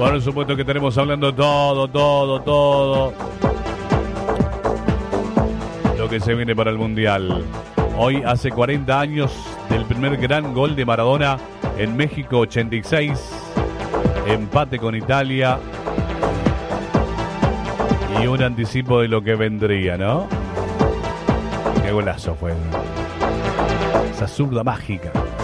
Por supuesto que tenemos hablando todo lo que se viene para el Mundial. Hoy hace 40 años del primer gran gol de Maradona en México 86. Empate con Italia. Y un anticipo de lo que vendría, ¿no? Qué golazo fue. Esa zurda mágica.